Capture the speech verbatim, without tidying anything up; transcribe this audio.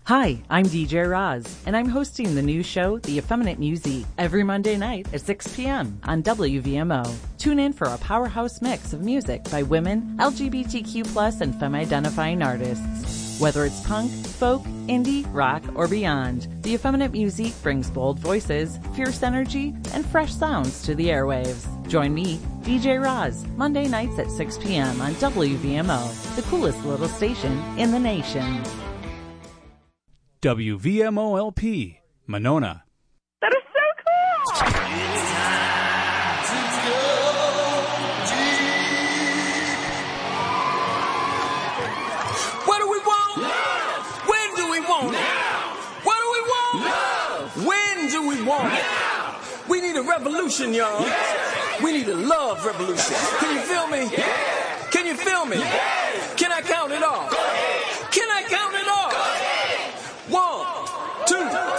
Hi, I'm D J Roz, and I'm hosting the new show, The Effeminate Music, every Monday night at six p.m. on W V M O. Tune in for a powerhouse mix of music by women, L G B T Q plus, and femme-identifying artists. Whether it's punk, folk, indie, rock, or beyond, The Effeminate Music brings bold voices, fierce energy, and fresh sounds to the airwaves. Join me, D J Roz, Monday nights at six p.m. on W V M O, the coolest little station in the nation. W V M O L P, Monona. That is so cool! What do we want? Love. When do we want it? Now. What do we want? Love. When do we want it? Now. We need a revolution, y'all. Yeah. We need a love revolution. Can you feel me? Yeah. Can you feel me? Yeah. Can I count it off? Can I count it off? One, two.